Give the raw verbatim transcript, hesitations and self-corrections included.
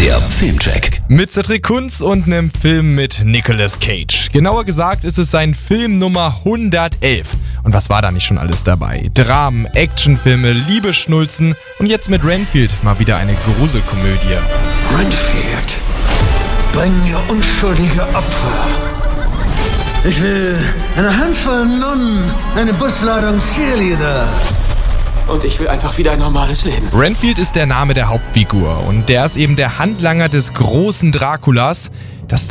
Der Filmcheck. Mit Cedric Kunz und einem Film mit Nicolas Cage. Genauer gesagt ist es sein Film Nummer hundertelf. Und was war da nicht schon alles dabei? Dramen, Actionfilme, Liebesschnulzen und jetzt mit Renfield mal wieder eine Gruselkomödie. Renfield, bring mir unschuldige Opfer. Ich will eine Handvoll Nonnen, eine Busladung Cheerleader. Und ich will einfach wieder ein normales Leben. Renfield ist der Name der Hauptfigur und der ist eben der Handlanger des großen Draculas. Das